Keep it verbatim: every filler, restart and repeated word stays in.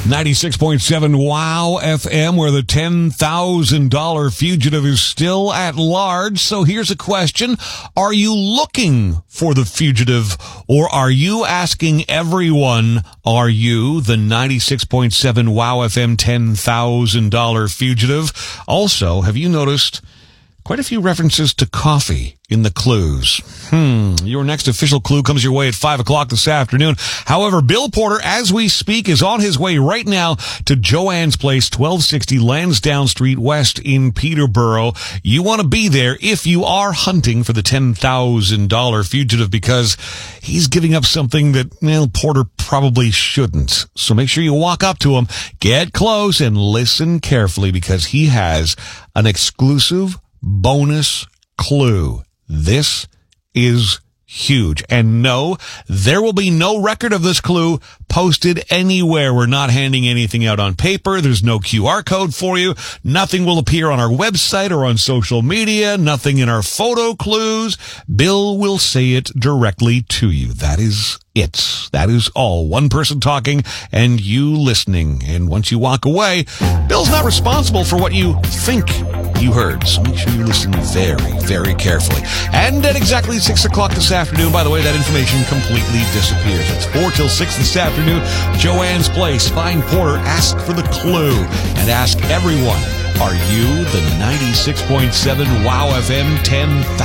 ninety-six point seven Wow F M, where the ten thousand dollars fugitive is still at large. So here's a question. Are you looking for the fugitive, or are you asking everyone, are you the ninety-six point seven Wow F M ten thousand dollars fugitive? Also, have you noticed quite a few references to coffee in the clues? Hmm. Your next official clue comes your way at five o'clock this afternoon. However, Bill Porter, as we speak, is on his way right now to Joanne's Place, twelve sixty Lansdowne Street West in Peterborough. You want to be there if you are hunting for the ten thousand dollars fugitive, because he's giving up something that, well, Porter probably shouldn't. So make sure you walk up to him, get close, and listen carefully, because he has an exclusive bonus clue. This is huge. And no, there will be no record of this clue posted anywhere. We're not handing anything out on paper. There's no Q R code for you. Nothing will appear on our website or on social media. Nothing in our photo clues. Bill will say it directly to you. That is it. That is all. One person talking and you listening. And once you walk away, Bill's not responsible for what you think you heard. So make sure you listen very, very carefully. And at exactly six o'clock this afternoon, by the way, that information completely disappears. It's four till six this afternoon. Joanne's Place. Find Porter, ask for the clue, and ask everyone, are you the ninety-six point seven Wow F M ten thousand